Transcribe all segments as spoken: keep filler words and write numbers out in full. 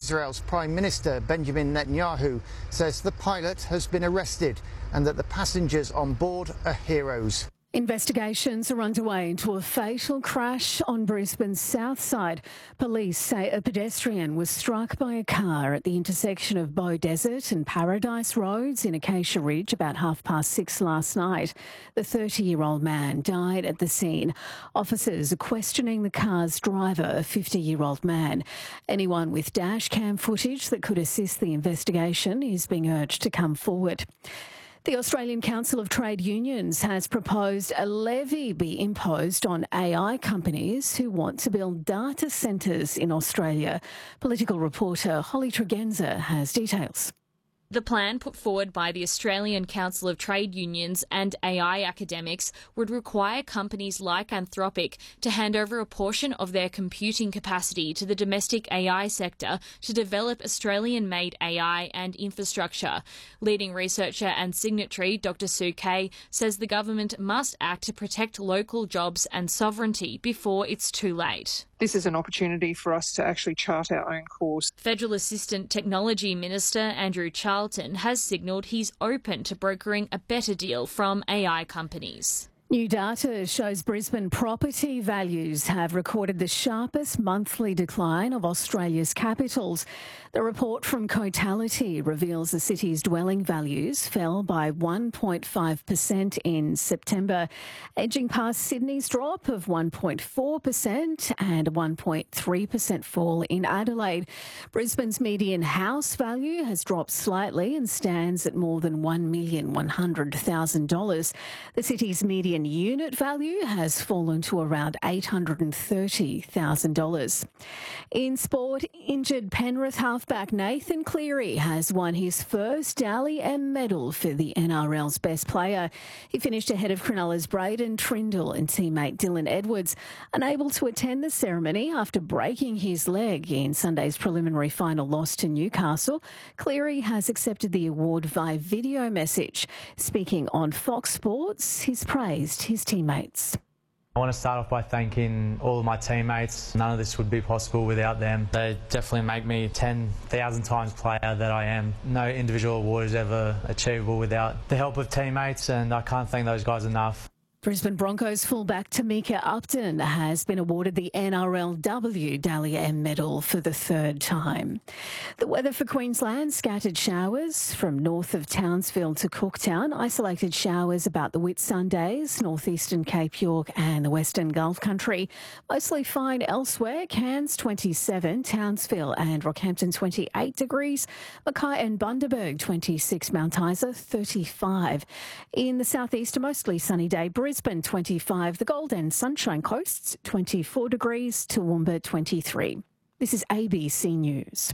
Israel's Prime Minister Benjamin Netanyahu says the pilot has been arrested and that the passengers on board are heroes. Investigations are underway into a fatal crash on Brisbane's south side. Police say a pedestrian was struck by a car at the intersection of Bow Desert and Paradise Roads in Acacia Ridge about half past six last night. The thirty-year-old man died at the scene. Officers are questioning the car's driver, a fifty-year-old man. Anyone with dash cam footage that could assist the investigation is being urged to come forward. The Australian Council of Trade Unions has proposed a levy be imposed on A I companies who want to build data centres in Australia. Political reporter Holly Tregenza has details. The plan put forward by the Australian Council of Trade Unions and A I academics would require companies like Anthropic to hand over a portion of their computing capacity to the domestic A I sector to develop Australian-made A I and infrastructure. Leading researcher and signatory Doctor Sue Kay says the government must act to protect local jobs and sovereignty before it's too late. This is an opportunity for us to actually chart our own course. Federal Assistant Technology Minister Andrew Charlton has signalled he's open to brokering a better deal from A I companies. New data shows Brisbane property values have recorded the sharpest monthly decline of Australia's capitals. The report from Cotality reveals the city's dwelling values fell by one point five percent in September, edging past Sydney's drop of one point four percent and a one point three percent fall in Adelaide. Brisbane's median house value has dropped slightly and stands at more than one million one hundred thousand dollars. The city's median unit value has fallen to around eight hundred thirty thousand dollars. In sport, injured Penrith halfback Nathan Cleary has won his first Dally M medal for the N R L's best player. He finished ahead of Cronulla's Braden Trindle and teammate Dylan Edwards, unable to attend the ceremony after breaking his leg in Sunday's preliminary final loss to Newcastle. Cleary has accepted the award via video message. Speaking on Fox Sports, he's praised his teammates. I want to start off by thanking all of my teammates. None of this would be possible without them. They definitely make me ten thousand times player that I am. No individual award is ever achievable without the help of teammates, and I can't thank those guys enough. Brisbane Broncos fullback Tamika Upton has been awarded the N R L W Dally M medal for the third time. The weather for Queensland: scattered showers from north of Townsville to Cooktown, isolated showers about the Whitsundays, northeastern Cape York and the Western Gulf Country. Mostly fine elsewhere: Cairns twenty-seven, Townsville and Rockhampton twenty-eight degrees, Mackay and Bundaberg twenty-six, Mount Isa thirty-five. In the southeast, a mostly sunny day. Brisbane twenty-five, the Gold and Sunshine Coasts twenty-four degrees, Toowoomba twenty-three. This is A B C News.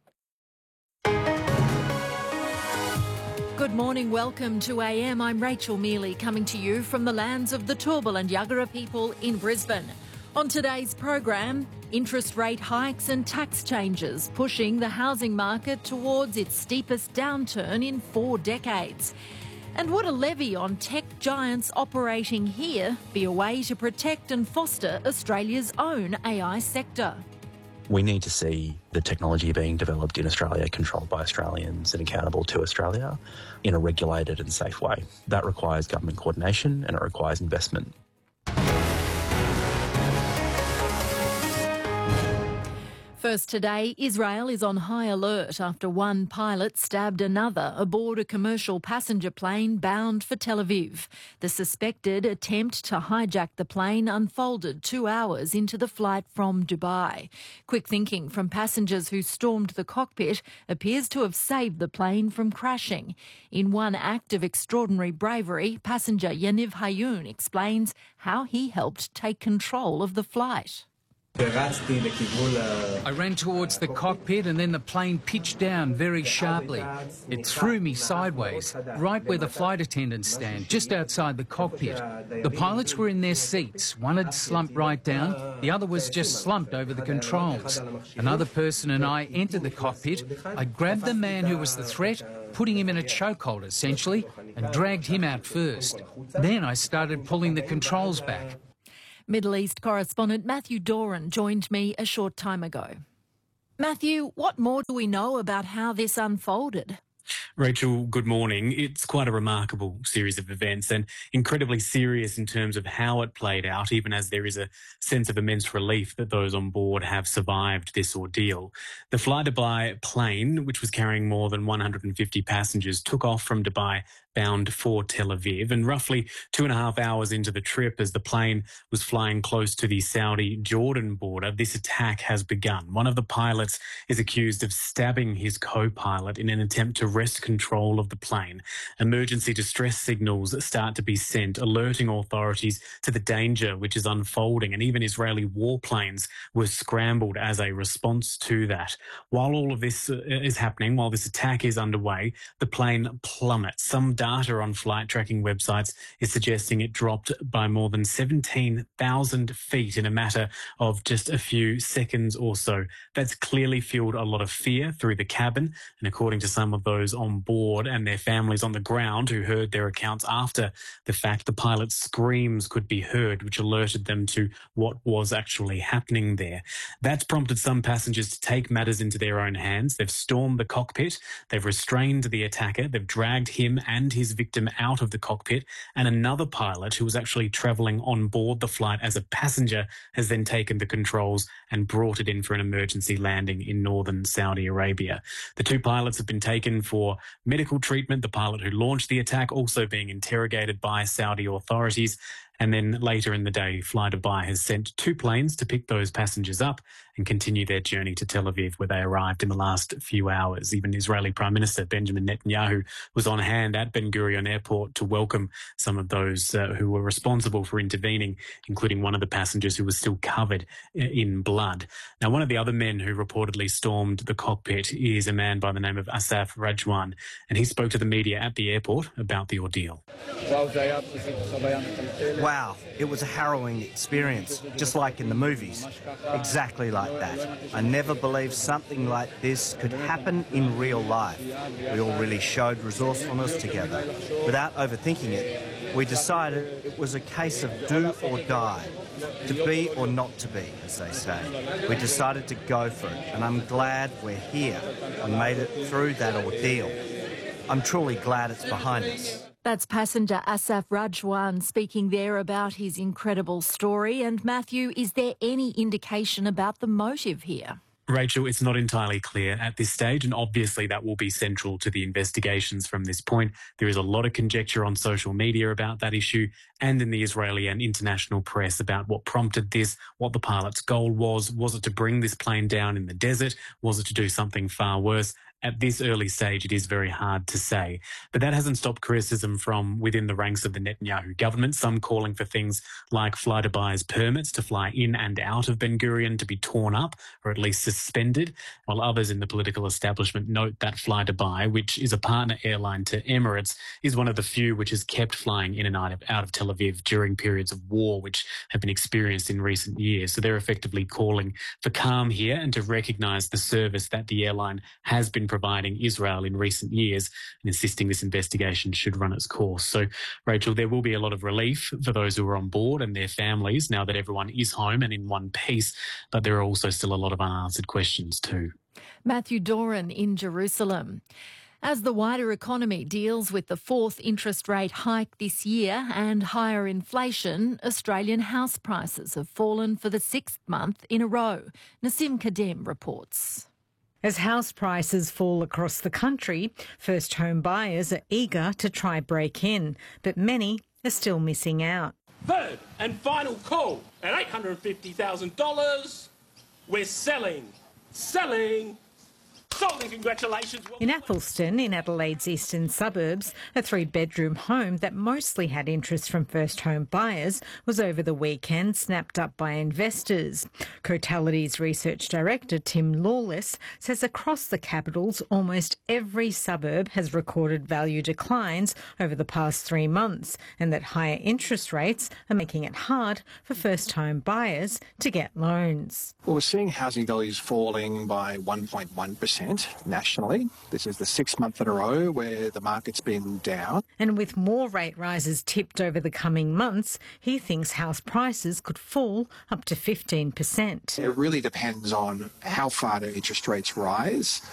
Good morning, welcome to A M. I'm Rachel Mealy, coming to you from the lands of the Turrbal and Yagara people in Brisbane. On today's program, interest rate hikes and tax changes pushing the housing market towards its steepest downturn in four decades. And would a levy on tech giants operating here be a way to protect and foster Australia's own A I sector? We need to see the technology being developed in Australia, controlled by Australians and accountable to Australia in a regulated and safe way. That requires government coordination and it requires investment. First today, Israel is on high alert after one pilot stabbed another aboard a commercial passenger plane bound for Tel Aviv. The suspected attempt to hijack the plane unfolded two hours into the flight from Dubai. Quick thinking from passengers who stormed the cockpit appears to have saved the plane from crashing. In one act of extraordinary bravery, passenger Yaniv Hayun explains how he helped take control of the flight. I ran towards the cockpit and then the plane pitched down very sharply. It threw me sideways, right where the flight attendants stand, just outside the cockpit. The pilots were in their seats. One had slumped right down, the other was just slumped over the controls. Another person and I entered the cockpit. I grabbed the man who was the threat, putting him in a chokehold essentially, and dragged him out first. Then I started pulling the controls back. Middle East correspondent Matthew Doran joined me a short time ago. Matthew, what more do we know about how this unfolded? Rachel, good morning. It's quite a remarkable series of events and incredibly serious in terms of how it played out, even as there is a sense of immense relief that those on board have survived this ordeal. The Fly Dubai plane, which was carrying more than one hundred fifty passengers, took off from Dubai bound for Tel Aviv, and roughly two and a half hours into the trip, as the plane was flying close to the Saudi-Jordan border, this attack has begun. One of the pilots is accused of stabbing his co-pilot in an attempt to wrest control of the plane. Emergency distress signals start to be sent, alerting authorities to the danger which is unfolding, and even Israeli warplanes were scrambled as a response to that. While all of this is happening, while this attack is underway, the plane plummets. Some data on flight tracking websites is suggesting it dropped by more than seventeen thousand feet in a matter of just a few seconds or so. That's clearly fueled a lot of fear through the cabin, and according to some of those on board and their families on the ground who heard their accounts after the fact, the pilot's screams could be heard, which alerted them to what was actually happening there. That's prompted some passengers to take matters into their own hands. They've stormed the cockpit, they've restrained the attacker, they've dragged him and his victim out of the cockpit, and another pilot who was actually travelling on board the flight as a passenger has then taken the controls and brought it in for an emergency landing in northern Saudi Arabia. The two pilots have been taken for medical treatment, the pilot who launched the attack also being interrogated by Saudi authorities. And then later in the day, Fly Dubai has sent two planes to pick those passengers up and continue their journey to Tel Aviv, where they arrived in the last few hours. Even Israeli Prime Minister Benjamin Netanyahu was on hand at Ben Gurion Airport to welcome some of those uh, who were responsible for intervening, including one of the passengers who was still covered in blood. Now, one of the other men who reportedly stormed the cockpit is a man by the name of Asaf Rajwan, and he spoke to the media at the airport about the ordeal. Wow, it was a harrowing experience, just like in the movies. Exactly like that. I never believed something like this could happen in real life. We all really showed resourcefulness together. Without overthinking it, we decided it was a case of do or die, to be or not to be, as they say. We decided to go for it, and I'm glad we're here and made it through that ordeal. I'm truly glad it's behind us. That's passenger Asaf Rajwan speaking there about his incredible story. And Matthew, is there any indication about the motive here? Rachel, it's not entirely clear at this stage, and obviously that will be central to the investigations from this point. There is a lot of conjecture on social media about that issue and in the Israeli and international press about what prompted this, what the pilot's goal was. Was it to bring this plane down in the desert? Was it to do something far worse? At this early stage, it is very hard to say. But that hasn't stopped criticism from within the ranks of the Netanyahu government, some calling for things like Fly Dubai's permits to fly in and out of Ben Gurion to be torn up or at least suspended, while others in the political establishment note that Fly Dubai, which is a partner airline to Emirates, is one of the few which has kept flying in and out of, out of Tel Aviv during periods of war which have been experienced in recent years. So they're effectively calling for calm here and to recognise the service that the airline has been providing Israel in recent years, and insisting this investigation should run its course. So, Rachel, there will be a lot of relief for those who are on board and their families now that everyone is home and in one piece, but there are also still a lot of unanswered questions too. Matthew Doran in Jerusalem. As the wider economy deals with the fourth interest rate hike this year and higher inflation, Australian house prices have fallen for the sixth month in a row. Nassim Kadem reports. As house prices fall across the country, first home buyers are eager to try break in, but many are still missing out. Third and final call at eight hundred fifty thousand dollars. We're selling, selling, sold, and congratulations. In Athelston, in Adelaide's eastern suburbs, a three-bedroom home that mostly had interest from first home buyers was over the weekend snapped up by investors. Cotality's research director, Tim Lawless, says across the capitals, almost every suburb has recorded value declines over the past three months and that higher interest rates are making it hard for first home buyers to get loans. Well, we're seeing housing values falling by one point one percent. percent nationally. This is the sixth month in a row where the market's been down. And with more rate rises tipped over the coming months, he thinks house prices could fall up to fifteen percent. It really depends on how far do interest rates rise.